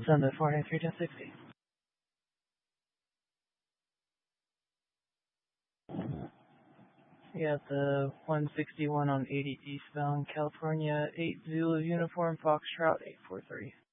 Send the 493 Yeah, the 161 on 80 eastbound California, 8 Zulu Uniform Foxtrot 843.